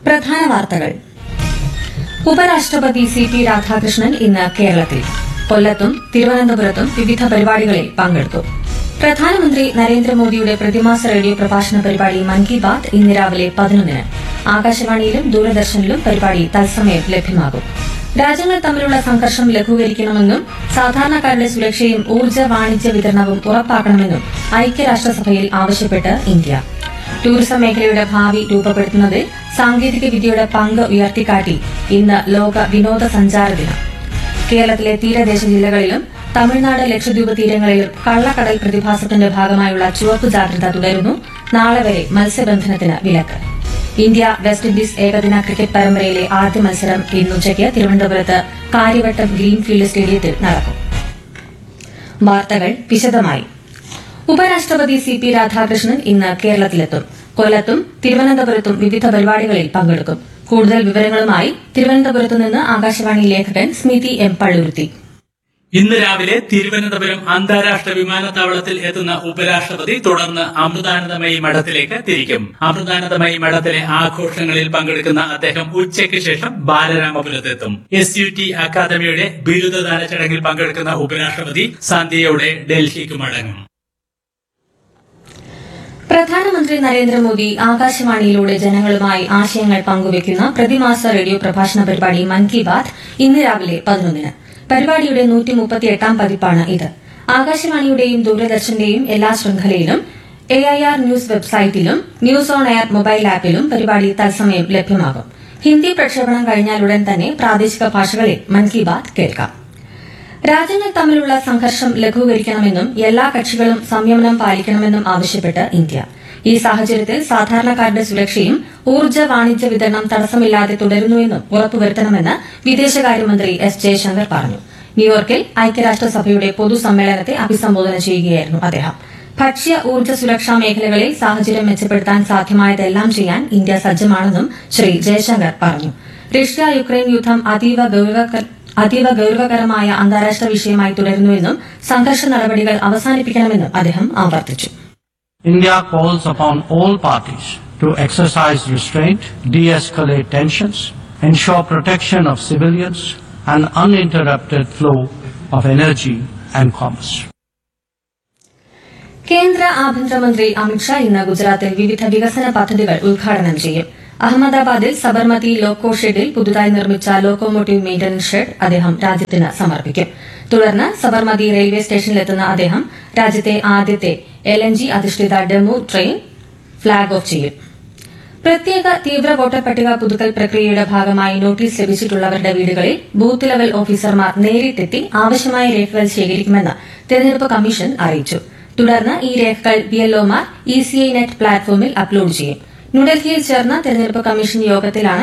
പ്രധാന വാർത്തകൾ. ഉപരാഷ്ട്രപതി സി.പി. രാധാകൃഷ്ണൻ ഇന്ന് കേരളത്തിൽ. കൊല്ലത്തും തിരുവനന്തപുരത്തും വിവിധ പരിപാടികളിൽ പങ്കെടുത്തു. പ്രധാനമന്ത്രി നരേന്ദ്രമോദിയുടെ പ്രതിമാസ റേഡിയോ പ്രഭാഷണ പരിപാടി മൻ കി ബാത് ഇന്ന് രാവിലെ 11-ന് ആകാശവാണിയിലും ദൂരദർശനിലും പരിപാടി തത്സമയം ലഭ്യമാകും. രാജ്യങ്ങൾ തമ്മിലുള്ള സംഘർഷം ലഘൂകരിക്കണമെന്നും സാധാരണക്കാരുടെ സുരക്ഷയും ഊർജ്ജ വാണിജ്യ വിതരണവും ഉറപ്പാക്കണമെന്നും ഐക്യരാഷ്ട്രസഭയിൽ ആവശ്യപ്പെട്ട് ഇന്ത്യ. ടൂറിസം മേഖലയുടെ ഭാവി രൂപപ്പെടുത്തുന്നതിൽ സാങ്കേതിക വിദ്യയുടെ പങ്ക് ഉയർത്തിക്കാട്ടി ഇന്ന് ലോക വിനോദസഞ്ചാര ദിനം. കേരളത്തിലെ തീരദേശ ജില്ലകളിലും തമിഴ്നാട് ലക്ഷദ്വീപ് തീരങ്ങളിലും കള്ളക്കടൽ പ്രതിഭാസത്തിന്റെ ഭാഗമായുള്ള ചുവപ്പ് ജാഗ്രത തുടരുന്നു. നാളെ വരെ മത്സ്യബന്ധനത്തിന് വിലക്ക്. ഇന്ത്യ വെസ്റ്റ് ഇൻഡീസ് ഏകദിന ക്രിക്കറ്റ് പരമ്പരയിലെ ആദ്യ മത്സരം ഇന്നുച്ചയ്ക്ക് തിരുവനന്തപുരത്ത് കാര്യവട്ടം ഗ്രീൻഫീൽഡ് സ്റ്റേഡിയത്തിൽ നടക്കും. വാർത്തകൾ വിശദമായി. ഉപരാഷ്ട്രപതി സി.പി. രാധാകൃഷ്ണൻ ഇന്ന് കേരളത്തിലെത്തും. കൊല്ലത്തും തിരുവനന്തപുരത്തും വിവിധ പരിപാടികളിൽ പങ്കെടുക്കും. കൂടുതൽ വിവരങ്ങളുമായി തിരുവനന്തപുരത്ത് നിന്ന് ആകാശവാണി ലേഖകൻ സ്മിതി എം പള്ളുരുത്തി. ഇന്ന് രാവിലെ തിരുവനന്തപുരം അന്താരാഷ്ട്ര വിമാനത്താവളത്തിൽ എത്തുന്ന ഉപരാഷ്ട്രപതി തുടർന്ന് അമൃതാനന്ദമയി മഠത്തിലേക്ക് തിരിക്കും. അമൃതാനന്ദമയി മഠത്തിലെ ആഘോഷങ്ങളിൽ പങ്കെടുക്കുന്ന അദ്ദേഹം ഉച്ചയ്ക്ക് ശേഷം ബാലരാമപുരത്തെത്തും. SUT അക്കാദമിയുടെ ബിരുദദാന ചടങ്ങിൽ പങ്കെടുക്കുന്ന ഉപരാഷ്ട്രപതി സന്ധ്യയോടെ ഡൽഹിക്ക് മടങ്ങും. പ്രധാനമന്ത്രി നരേന്ദ്രമോദി ആകാശവാണിയിലൂടെ ജനങ്ങളുമായി ആശയങ്ങൾ പങ്കുവയ്ക്കുന്ന പ്രതിമാസ റേഡിയോ പ്രഭാഷണ പരിപാടി മൻ കി ബാത് ഇന്ന് രാവിലെ 11-ന്. പരിപാടിയുടെ 138-ാം പതിപ്പാണ് ഇത്. ആകാശവാണിയുടെയും ദൂരദർശന്റെയും എല്ലാ ശൃംഖലയിലും AIR ന്യൂസ് വെബ്സൈറ്റിലും ന്യൂസ് ഓൺ എയർ മൊബൈൽ ആപ്പിലും പരിപാടി തത്സമയം ലഭ്യമാകും. ഹിന്ദി പ്രക്ഷേപണം കഴിഞ്ഞാലുടൻ തന്നെ പ്രാദേശിക ഭാഷകളിൽ മൻ കി ബാത് കേൾക്കാം. രാജ്യങ്ങൾ തമ്മിലുള്ള സംഘർഷം ലഘൂകരിക്കണമെന്നും എല്ലാ കക്ഷികളും സംയമനം പാലിക്കണമെന്നും ആവശ്യപ്പെട്ട് ഇന്ത്യ. ഈ സാഹചര്യത്തിൽ സാധാരണക്കാരുടെ സുരക്ഷയും ഊർജ്ജ വാണിജ്യ വിതരണം തടസ്സമില്ലാതെ തുടരുന്നുവെന്നും ഉറപ്പുവരുത്തണമെന്ന് വിദേശകാര്യമന്ത്രി എസ് ജയശങ്കർ പറഞ്ഞു. ന്യൂയോർക്കിൽ ഐക്യരാഷ്ട്രസഭയുടെ പൊതുസമ്മേളനത്തെ അഭിസംബോധന ചെയ്യുകയായിരുന്നു അദ്ദേഹം. ഭക്ഷ്യ ഊർജ്ജ സുരക്ഷാ മേഖലകളിൽ സാഹചര്യം മെച്ചപ്പെടുത്താൻ സാധ്യമായതെല്ലാം ചെയ്യാൻ ഇന്ത്യ സജ്ജമാണെന്നും ശ്രീ ജയശങ്കർ പറഞ്ഞു. റഷ്യ യുക്രൈൻ യുദ്ധം അതീവ ഗൌരവകരമായ അന്താരാഷ്ട്ര വിഷയമായി തുടരുന്നുവെന്നും സംഘർഷ നടപടികൾ അവസാനിപ്പിക്കണമെന്നും അദ്ദേഹം ആവർത്തിച്ചു. India calls upon all parties to exercise restraint, de-escalate tensions, ensure protection of civilians and uninterrupted flow of energy and commerce. കേന്ദ്ര ആഭ്യന്തരമന്ത്രി അമിത്ഷാ ഇന്ന് ഗുജറാത്തിൽ വിവിധ വികസന പദ്ധതികൾ ഉദ്ഘാടനം ചെയ്യും. അഹമ്മദാബാദിൽ സബർമതി ലോക്കോ ഷെഡിൽ പുതുതായി നിർമ്മിച്ച ലോക്കോമോട്ടീവ് മെയിന്റനൻസ് ഷെഡ് അദ്ദേഹം രാജ്യത്തിന് സമർപ്പിക്കും. തുടർന്ന് സബർമതി റെയിൽവേ സ്റ്റേഷനിലെത്തുന്ന അദ്ദേഹം രാജ്യത്തെ ആദ്യത്തെ LNG അധിഷ്ഠിത ഡെമു ട്രെയിൻ ഫ്ളാഗ് ഓഫ് ചെയ്യും. പ്രത്യേക തീവ്ര വോട്ടർ പട്ടിക പുതുക്കൽ പ്രക്രിയയുടെ ഭാഗമായി നോട്ടീസ് ലഭിച്ചിട്ടുള്ളവരുടെ വീടുകളിൽ ബൂത്ത് ലെവൽ ഓഫീസർമാർ നേരിട്ടെത്തി ആവശ്യമായ രേഖകൾ ശേഖരിക്കുമെന്ന് തെരഞ്ഞെടുപ്പ് കമ്മീഷൻ അറിയിച്ചു. തുടർന്ന് ഈ രേഖകൾ BLOമാർ ECI നെറ്റ് പ്ലാറ്റ്ഫോമിൽ അപ്ലോഡ് ചെയ്യും. ന്യൂഡൽഹിയിൽ ചേർന്ന തെരഞ്ഞെടുപ്പ് കമ്മീഷൻ യോഗത്തിലാണ്